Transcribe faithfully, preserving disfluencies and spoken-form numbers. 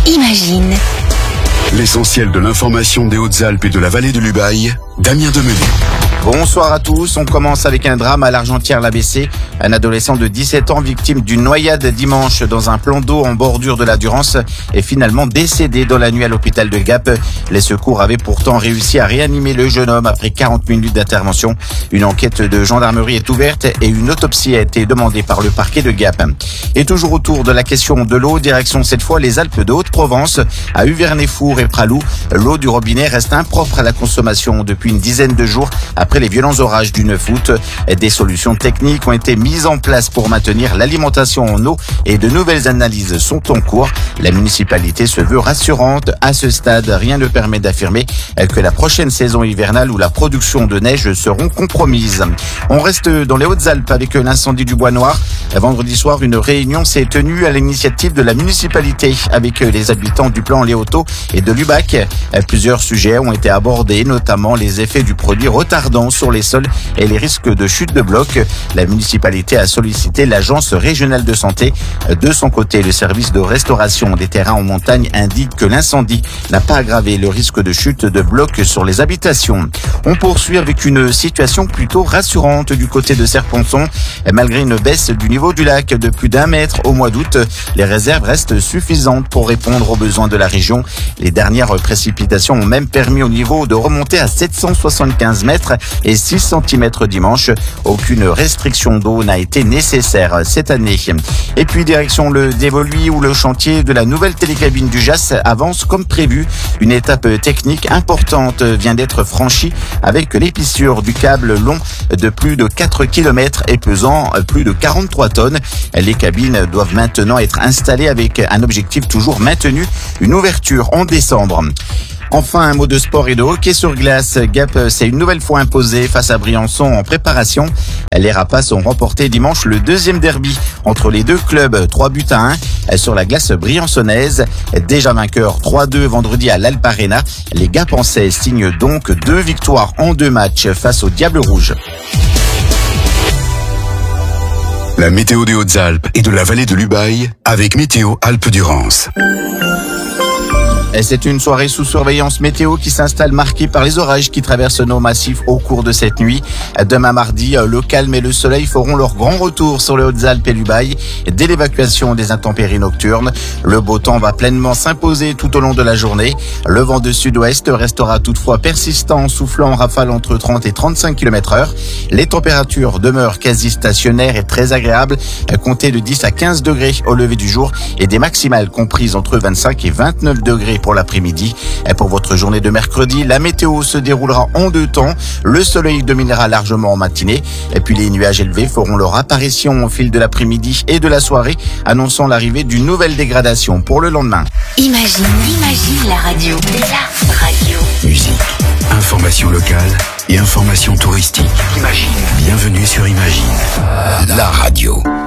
Imagine. L'essentiel de l'information des Hautes-Alpes et de la vallée de l'Ubaye, Damien Demenu. Bonsoir à tous, on commence avec un drame à l'Argentière-l'A B C. Un adolescent de dix-sept ans victime d'une noyade dimanche dans un plan d'eau en bordure de la Durance est finalement décédé dans la nuit à l'hôpital de Gap. Les secours avaient pourtant réussi à réanimer le jeune homme après quarante minutes d'intervention. Une enquête de gendarmerie est ouverte et une autopsie a été demandée par le parquet de Gap. Et toujours autour de la question de l'eau, direction cette fois les Alpes de Haute-Provence, à Uvernay-Four et Pralou. L'eau du robinet reste impropre à la consommation depuis une dizaine de jours après les violents orages du neuf août. Des solutions techniques ont été mises en place pour maintenir l'alimentation en eau et de nouvelles analyses sont en cours. La municipalité se veut rassurante. À ce stade, rien ne permet d'affirmer que la prochaine saison hivernale ou la production de neige seront compromises. On reste dans les Hautes-Alpes avec l'incendie du Bois Noir. Vendredi soir, une réunion s'est tenue à l'initiative de la municipalité avec les habitants du plan Léoto et de l'Ubac. Plusieurs sujets ont été abordés, notamment les effets du produit retardant sur les sols et les risques de chute de blocs. La municipalité a sollicité l'agence régionale de santé. De son côté, le service de restauration des terrains en montagne indique que l'incendie n'a pas aggravé le risque de chute de blocs sur les habitations. On poursuit avec une situation plutôt rassurante du côté de Serponçon. Malgré une baisse du niveau du lac de plus d'un mètre au mois d'août, les réserves restent suffisantes pour répondre aux besoins de la région. Les dernières précipitations ont même permis au niveau de remonter à sept cent soixante-quinze mètres et six centimètres dimanche. Aucune restriction d'eau n'a été nécessaire cette année. Et puis direction le Dévoluy où le chantier de la nouvelle télécabine du J A S avance comme prévu. Une étape technique importante vient d'être franchie avec l'épissure du câble long de plus de quatre kilomètres et pesant plus de quarante-trois tonnes. Les cabines doivent maintenant être installées avec un objectif toujours maintenu, une ouverture en décembre. Enfin, un mot de sport et de hockey sur glace. Gap s'est une nouvelle fois imposé face à Briançon en préparation. Les Rapaces ont remporté dimanche le deuxième derby entre les deux clubs, trois buts à un sur la glace briançonnaise. Déjà vainqueur trois deux vendredi à l'Alp Arena, les Gapençais signent donc deux victoires en deux matchs face au Diable Rouge. La météo des Hautes-Alpes et de la vallée de l'Ubaye avec Météo Alpes-Durance. Et c'est une soirée sous surveillance météo qui s'installe marquée par les orages qui traversent nos massifs au cours de cette nuit. Demain mardi, le calme et le soleil feront leur grand retour sur les Hautes-Alpes et l'Ubaye dès l'évacuation des intempéries nocturnes. Le beau temps va pleinement s'imposer tout au long de la journée. Le vent de sud-ouest restera toutefois persistant, soufflant en rafale entre trente et trente-cinq kilomètres heure. Les températures demeurent quasi stationnaires et très agréables, comptez de dix à quinze degrés au lever du jour et des maximales comprises entre vingt-cinq et vingt-neuf degrés pour l'après-midi. Et pour votre journée de mercredi, la météo se déroulera en deux temps. Le soleil dominera largement en matinée. Et puis les nuages élevés feront leur apparition au fil de l'après-midi et de la soirée, annonçant l'arrivée d'une nouvelle dégradation pour le lendemain. Imagine, imagine la radio. La radio. Musique, information locale et information touristique. Imagine. Bienvenue sur Imagine, la radio.